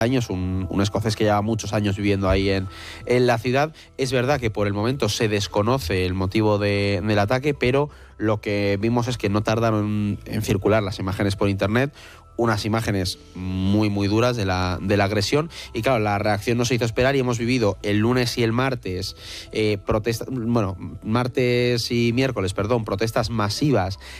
años, un escocés que lleva muchos años viviendo ahí en la ciudad. Es verdad que por el momento se desconoce el motivo del ataque, pero lo que vimos es que no tardaron en circular las imágenes por internet, unas imágenes muy duras de la agresión, y claro, la reacción no se hizo esperar y hemos vivido el lunes y el martes martes y miércoles, protestas masivas